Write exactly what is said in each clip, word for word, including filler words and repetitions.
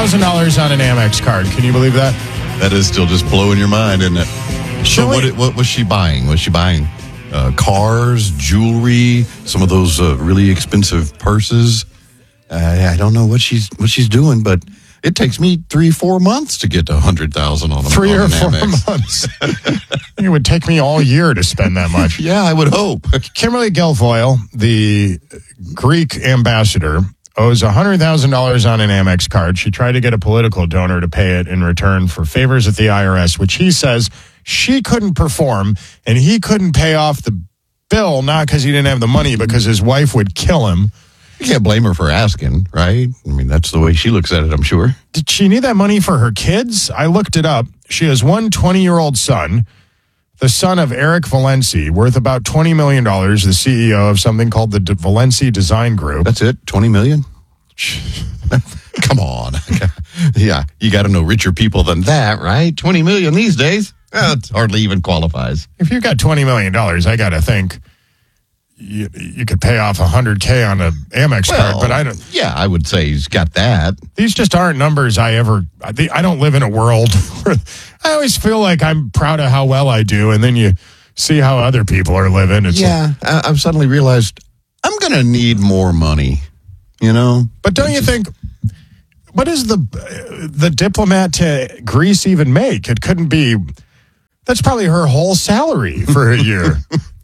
thousand dollars on an Amex card. Can you believe that? That is still just blowing your mind, isn't it? So what, what was she buying? Was she buying uh, cars, jewelry, some of those uh, really expensive purses? Uh, I don't know what she's what she's doing, but it takes me three, four months to get to one hundred thousand dollars on a Three on or an four Amex. months. It would take me all year to spend that much. Yeah, I would hope. Kimberly Guilfoyle, the Greek ambassador, owes one hundred thousand dollars on an Amex card. She tried to get a political donor to pay it in return for favors at the I R S, which he says she couldn't perform, and he couldn't pay off the bill, not because he didn't have the money, because his wife would kill him. You can't blame her for asking, right? I mean, that's the way she looks at it, I'm sure. Did she need that money for her kids? I looked it up. She has one twenty-year-old son, the son of Eric Valenci, worth about twenty million dollars, the C E O of something called the De- Valenci Design Group. That's it? twenty million dollars? Come on. Yeah, you got to know richer people than that, right? twenty million dollars these days? Well, it hardly even qualifies. If you've got twenty million dollars, I got to think you, you could pay off one hundred K on an Amex Well, card, but I don't. Yeah, I would say he's got that. These just aren't numbers I ever. I, think- I don't live in a world where I always feel like I'm proud of how well I do, and then you see how other people are living. It's Yeah, I, I've suddenly realized I'm going to need more money, you know? But don't you think, what does the the diplomat to Greece even make? It couldn't be, that's probably her whole salary for a year.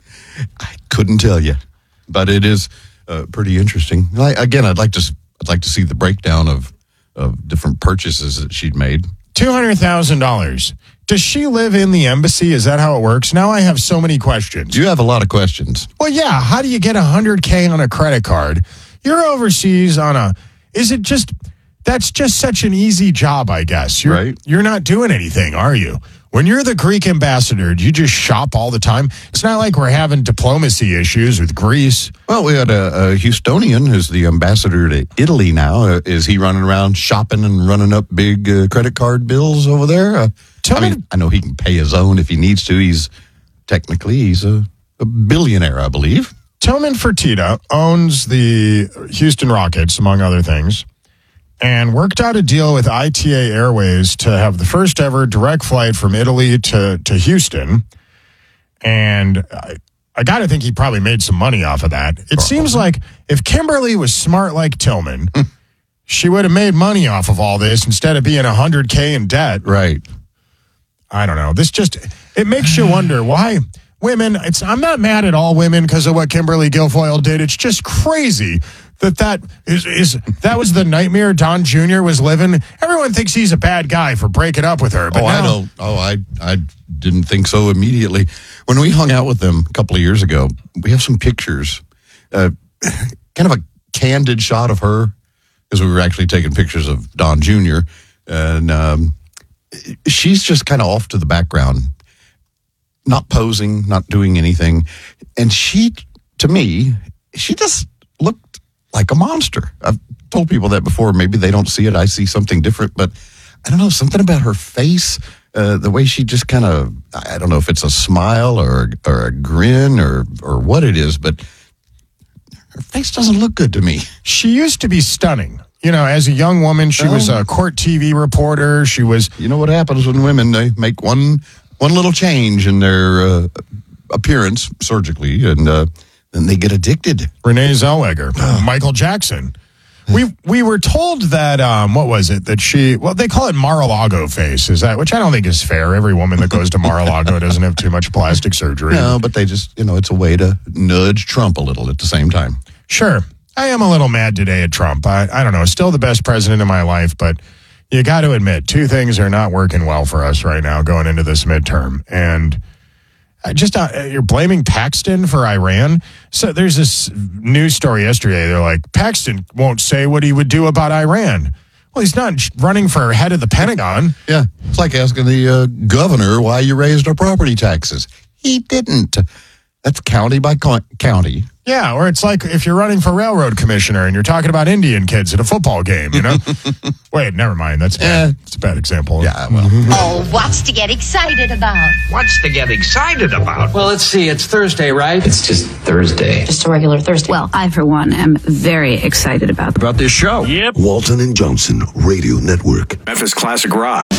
I couldn't tell you, but it is uh, pretty interesting. I, again, I'd like to I'd like to see the breakdown of, of different purchases that she'd made. two hundred thousand dollars. Does she live in the embassy? Is that how it works? Now I have so many questions. You have a lot of questions. Well, yeah. How do you get one hundred K on a credit card? You're overseas on a, is it just, that's just such an easy job, I guess. You're, Right. You're not doing anything, are you? When you're the Greek ambassador, do you just shop all the time? It's not like we're having diplomacy issues with Greece. Well, we had a, a Houstonian who's the ambassador to Italy now. Uh, is he running around shopping and running up big uh, credit card bills over there? Uh, Tell I me- mean, I know he can pay his own if he needs to. He's technically, he's a, a billionaire, I believe. Tillman Fertitta owns the Houston Rockets, among other things, and worked out a deal with I T A Airways to have the first ever direct flight from Italy to, to Houston. And I, I got to think he probably made some money off of that. It Probably. seems like if Kimberly was smart like Tillman, she would have made money off of all this instead of being one hundred K in debt. Right. I don't know. This just, it makes you wonder why women, it's, I'm not mad at all women because of what Kimberly Guilfoyle did. It's just crazy that that is, is, that was the nightmare Don Junior was living. Everyone thinks he's a bad guy for breaking up with her. But oh, now, I don't. Oh, I I didn't think so immediately. When we hung out with them a couple of years ago, we have some pictures, uh, kind of a candid shot of her, because we were actually taking pictures of Don Junior And um, she's just kind of off to the background, not posing, not doing anything. And she, to me, she just looked like a monster. I've told people that before. Maybe they don't see it. I see something different, but I don't know, something about her face, uh, the way she just kind of, I don't know if it's a smile or or a grin or or what it is, but her face doesn't look good to me. she used to be stunning. You know, as a young woman, she Oh. was a court T V reporter. She was, You know what happens when women, they make one one little change in their uh, appearance surgically, and uh, then they get addicted. Renee Zellweger, Michael Jackson. We we were told that um, what was it that she well they call it Mar-a-Lago face, is that, which I don't think is fair. Every woman that goes to Mar-a-Lago doesn't have too much plastic surgery. No, but they just, you know, it's a way to nudge Trump a little at the same time. Sure, I am a little mad today at Trump. I I don't know, still the best president in my life, but you got to admit two things are not working well for us right now going into this midterm, and. I Just uh, you're blaming Paxton for Iran. So there's this news story yesterday. They're like, Paxton won't say what he would do about Iran. Well, he's not running for head of the Pentagon. Yeah, it's like asking the uh, governor why you raised our property taxes. He didn't. That's county by co- county. Yeah, or it's like if you're running for railroad commissioner and you're talking about Indian kids at a football game, you know? Wait, never mind. That's bad. It's a bad example. Yeah, well. Oh, what's to get excited about? What's to get excited about? Well, let's see. It's Thursday, right? It's just Thursday. Just a regular Thursday. Well, I, for one, am very excited about About this show. Yep. Walton and Johnson Radio Network. Memphis Classic Rock.